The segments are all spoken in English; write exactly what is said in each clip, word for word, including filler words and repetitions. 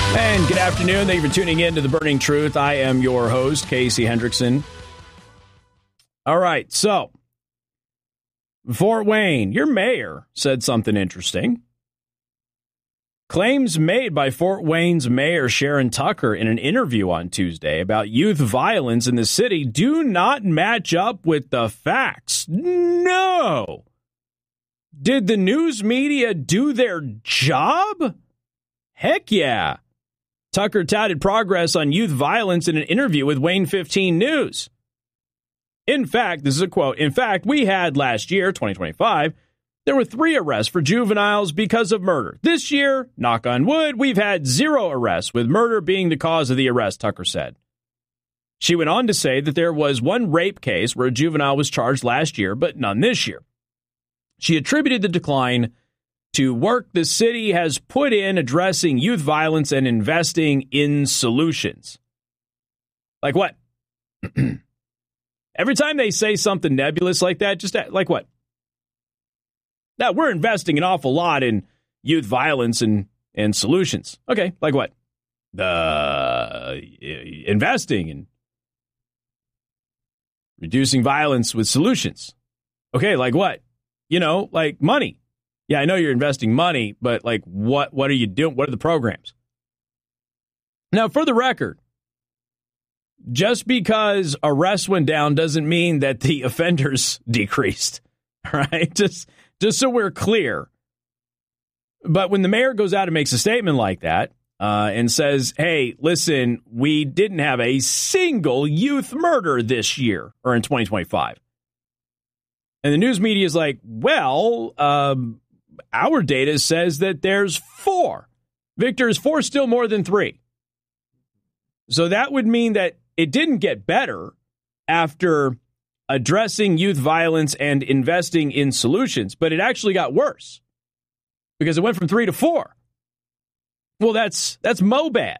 And good afternoon. Thank you for tuning in to The Burning Truth. I am your host, Casey Hendrickson. All right, so Fort Wayne, your mayor said something interesting. Claims made by Fort Wayne's Mayor Sharon Tucker in an interview on Tuesday about youth violence in the city do not match up with the facts. No. Did the news media do their job? Heck yeah. Tucker touted progress on youth violence in an interview with Wayne fifteen News. In fact, this is a quote, in fact, we had last year, twenty twenty-five, there were three arrests for juveniles because of murder. This year, knock on wood, we've had zero arrests, with murder being the cause of the arrest, Tucker said. She went on to say that there was one rape case where a juvenile was charged last year, but none this year. She attributed the decline to work the city has put in addressing youth violence and investing in solutions. Like what? Every time they say something nebulous like that, just like what? Now, we're investing an awful lot in youth violence and, and solutions. Okay, like what? The uh, investing in reducing violence with solutions. Okay, like what? You know, like money. Yeah, I know you're investing money, but like what, what are you doing? What are the programs? Now, for the record, just because arrests went down doesn't mean that the offenders decreased. All right, just just so we're clear. But when the mayor goes out and makes a statement like that uh, and says, hey, listen, we didn't have a single youth murder this year or in twenty twenty-five. And the news media is like, well, um, our data says that there's four. Victor, is four still more than three? So that would mean that it didn't get better after addressing youth violence and investing in solutions, but it actually got worse because it went from three to four. Well, that's that's mo bad.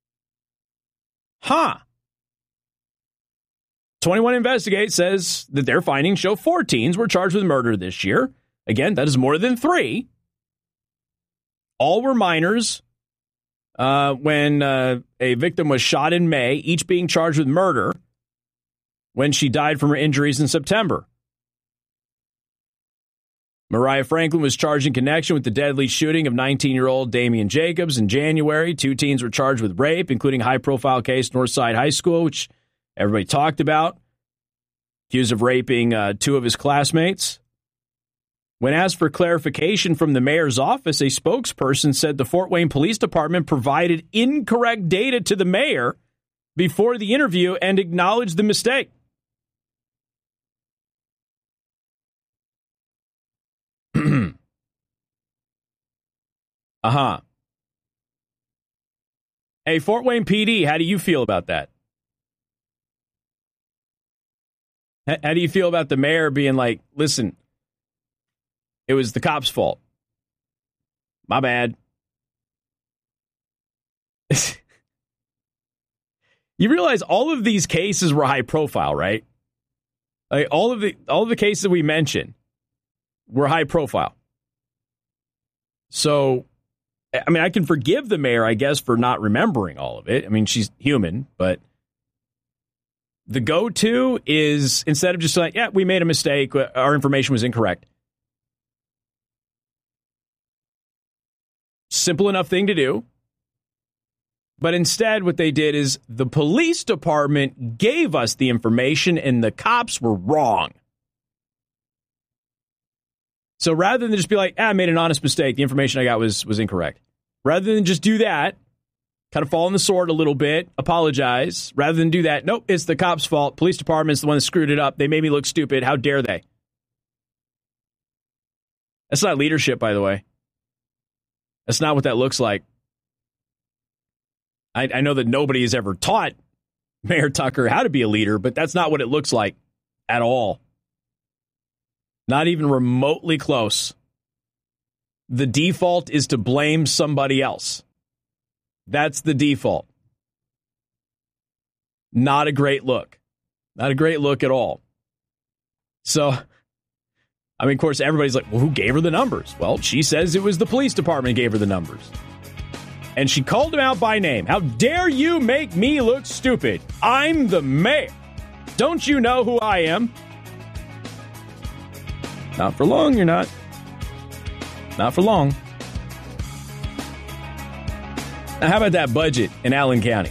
Huh. twenty-one Investigate says that their findings show four teens were charged with murder this year. Again, that is more than three. All were minors uh, when uh, a victim was shot in May, each being charged with murder when she died from her injuries in September. Mariah Franklin was charged in connection with the deadly shooting of nineteen-year-old Damian Jacobs in January. Two teens were charged with rape, including a high-profile case Northside High School, which everybody talked about, accused of raping uh, two of his classmates. When asked for clarification from the mayor's office, a spokesperson said the Fort Wayne Police Department provided incorrect data to the mayor before the interview and acknowledged the mistake. Uh-huh. Hey, Fort Wayne P D, how do you feel about that? How do you feel about the mayor being like, listen, it was the cops' fault. My bad. You realize all of these cases were high profile, right? Like all of the all of the cases we mentioned were high profile. So, I mean, I can forgive the mayor, I guess, for not remembering all of it. I mean, she's human, but the go-to is instead of just like, yeah, we made a mistake, our information was incorrect. Simple enough thing to do. But instead, what they did is the police department gave us the information and the cops were wrong. So rather than just be like, ah, I made an honest mistake, the information I got was was incorrect. Rather than just do that, kind of fall on the sword a little bit, apologize. Rather than do that, nope, it's the cops' fault. Police department's the one that screwed it up. They made me look stupid. How dare they? That's not leadership, by the way. That's not what that looks like. I, I know that nobody has ever taught Mayor Tucker how to be a leader, but that's not what it looks like at all. Not even remotely close. The default is to blame somebody else. That's the default. Not a great look. Not a great look at all. So, I mean, of course, everybody's like, well, who gave her the numbers? Well, she says it was the police department gave her the numbers. and she called him out by name. How dare you make me look stupid? I'm the mayor. Don't you know who I am? Not for long, you're not. Not for long. Now, how about that budget in Allen County?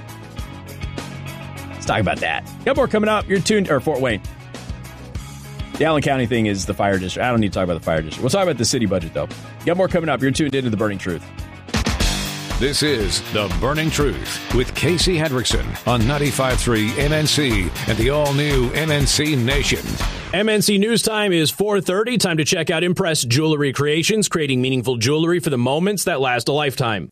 Let's talk about that. Got more coming up. You're tuned, or Fort Wayne. The Allen County thing is the fire district. I don't need to talk about the fire district. We'll talk about the city budget, though. Got more coming up. You're tuned into The Burning Truth. This is The Burning Truth with Casey Hendrickson on ninety-five point three M N C and the all-new M N C Nation. M N C News Time is four thirty. Time to check out Impress Jewelry Creations, creating meaningful jewelry for the moments that last a lifetime.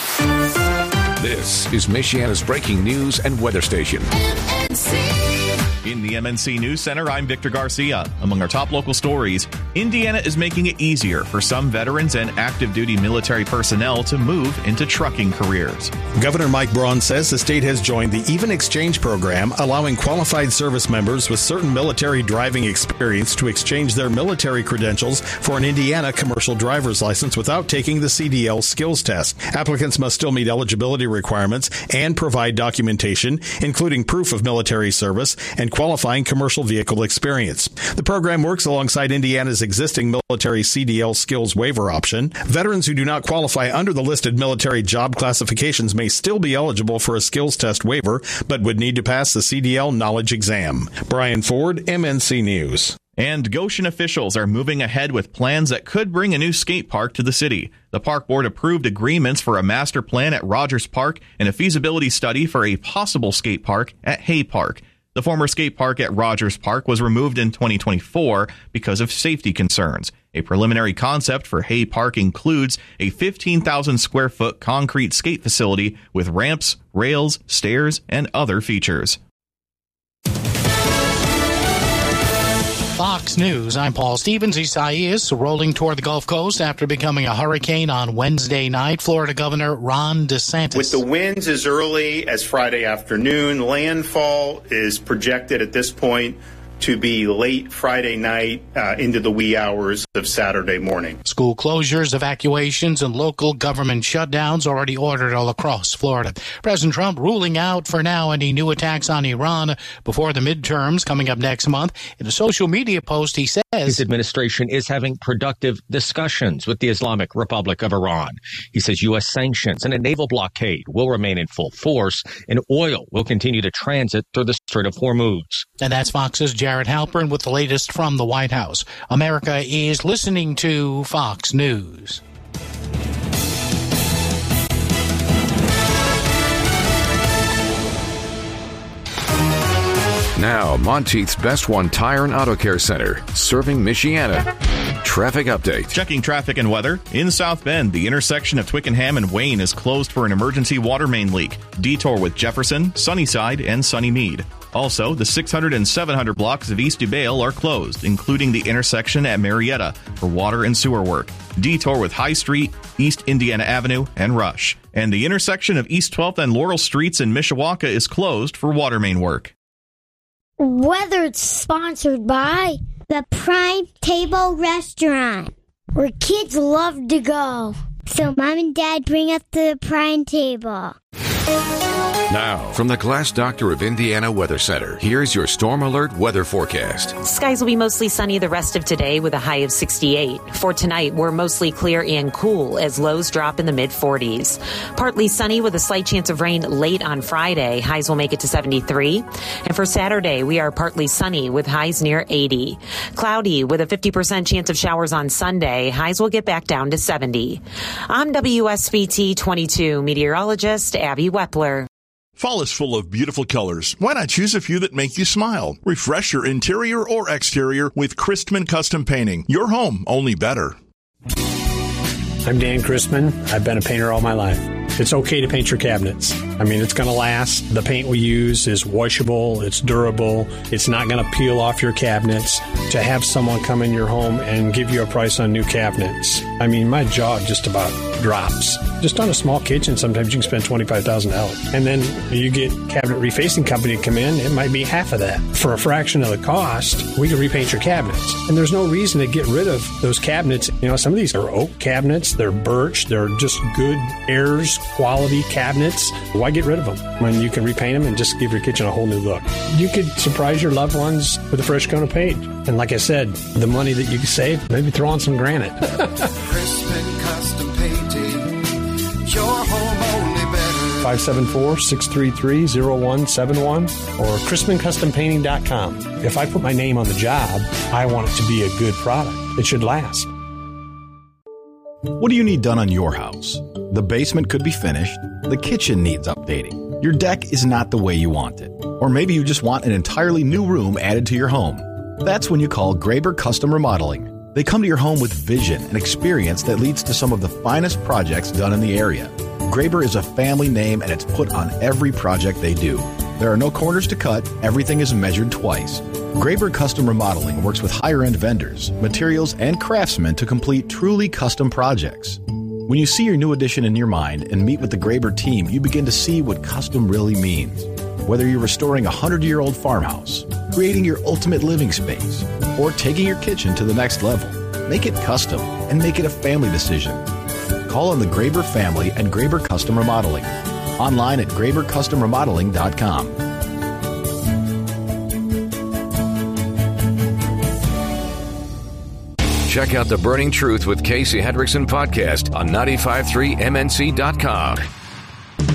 This is Michiana's breaking news and weather station. M N C. In the M N C News Center, I'm Victor Garcia. Among our top local stories, Indiana is making it easier for some veterans and active duty military personnel to move into trucking careers. Governor Mike Braun says the state has joined the Even Exchange program, allowing qualified service members with certain military driving experience to exchange their military credentials for an Indiana commercial driver's license without taking the C D L skills test. Applicants must still meet eligibility requirements and provide documentation, including proof of military service and qualifying commercial vehicle experience. The program works alongside Indiana's existing military C D L skills waiver option. Veterans who do not qualify under the listed military job classifications may still be eligible for a skills test waiver, but would need to pass the C D L knowledge exam. Brian Ford, M N C News. And Goshen officials are moving ahead with plans that could bring a new skate park to the city. The park board approved agreements for a master plan at Rogers Park and a feasibility study for a possible skate park at Hay Park. The former skate park at Rogers Park was removed in twenty twenty-four because of safety concerns. A preliminary concept for Hay Park includes a fifteen thousand square foot concrete skate facility with ramps, rails, stairs, and other features. Fox News, I'm Paul Stevens. Isaias rolling toward the Gulf Coast after becoming a hurricane on Wednesday night. Florida Governor Ron DeSantis. With the winds as early as Friday afternoon, landfall is projected at this point to be late Friday night uh, into the wee hours of Saturday morning. School closures, evacuations, and local government shutdowns already ordered all across Florida. President Trump ruling out for now any new attacks on Iran before the midterms coming up next month. In a social media post, he says his administration is having productive discussions with the Islamic Republic of Iran. He says U S sanctions and a naval blockade will remain in full force, and oil will continue to transit through the Strait of Hormuz. And that's Fox's Jared Halpern with the latest from the White House. America is listening to Fox News. Now, Monteith's Best One Tire and Auto Care Center, serving Michiana. Traffic update. Checking traffic and weather. In South Bend, the intersection of Twickenham and Wayne is closed for an emergency water main leak. Detour with Jefferson, Sunnyside, and Sunnymead. Also, the six hundred and seven hundred blocks of East DuBail are closed, including the intersection at Marietta for water and sewer work. Detour with High Street, East Indiana Avenue, and Rush. And the intersection of East twelfth and Laurel Streets in Mishawaka is closed for water main work. Weather sponsored by the Prime Table Restaurant, where kids love to go. So Mom and Dad bring up the Prime Table. Now, from the Glass Doctor of Indiana Weather Center, here's your Storm Alert weather forecast. Skies will be mostly sunny the rest of today with a high of sixty-eight. For tonight, we're mostly clear and cool as lows drop in the mid forties. Partly sunny with a slight chance of rain late on Friday. Highs will make it to seventy-three. And for Saturday, we are partly sunny with highs near eighty. Cloudy with a fifty percent chance of showers on Sunday. Highs will get back down to seventy. I'm W S B T twenty-two meteorologist Abby Wepler. Fall is full of beautiful colors. Why not choose a few that make you smile? Refresh your interior or exterior with Christman Custom Painting. Your home, only better. I'm Dan Christman. I've been a painter all my life. It's okay to paint your cabinets. I mean, it's going to last. The paint we use is washable. It's durable. It's not going to peel off your cabinets. To have someone come in your home and give you a price on new cabinets, I mean, my jaw just about drops. Just on a small kitchen, sometimes you can spend twenty-five thousand dollars. And then you get cabinet refacing company to come in, it might be half of that. For a fraction of the cost, we can repaint your cabinets. And there's no reason to get rid of those cabinets. You know, some of these are oak cabinets. nice. They're birch. They're just good Ayers quality cabinets. Why get rid of them when you can repaint them and just give your kitchen a whole new look? You could surprise your loved ones with a fresh coat of paint. And like I said, the money that you can save, maybe throw on some granite. Crispin Custom Painting, your home only better. five seven four, six three three, zero one seven one or crispin custom painting dot com. If I put my name on the job, I want it to be a good product. It should last. What do you need done on your house? The basement could be finished. The kitchen needs updating. Your deck is not the way you want it. Or maybe you just want an entirely new room added to your home. That's when you call Graber Custom Remodeling. They come to your home with vision and experience that leads to some of the finest projects done in the area. Graber is a family name and it's put on every project they do. There are no corners to cut. Everything is measured twice. Graber Custom Remodeling works with higher-end vendors, materials, and craftsmen to complete truly custom projects. When you see your new addition in your mind and meet with the Graber team, you begin to see what custom really means. Whether you're restoring a hundred-year-old farmhouse, creating your ultimate living space, or taking your kitchen to the next level, make it custom and make it a family decision. Call on the Graber family and Graber Custom Remodeling. Online at graber custom remodeling dot com. Check out The Burning Truth with Casey Hendrickson podcast on nine five three M N C dot com.